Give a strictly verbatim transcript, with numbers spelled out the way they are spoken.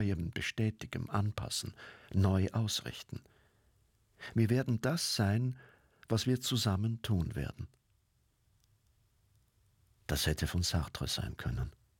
bestätigen, anpassen, neu ausrichten. Wir werden das sein, was wir zusammen tun werden. Das hätte von Sartre sein können.